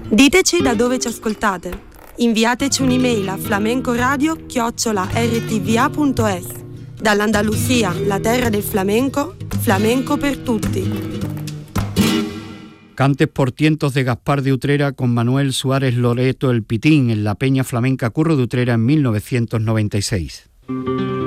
Diteci da dove ci ascoltate. Inviateci un'email a flamencoradio@rtva.es. Dall'Andalusia, la terra del flamenco, flamenco per tutti. Cantes por Tientos de Gaspar de Utrera con Manuel Suárez Loreto el Pitín en la Peña Flamenca Curro de Utrera en 1996.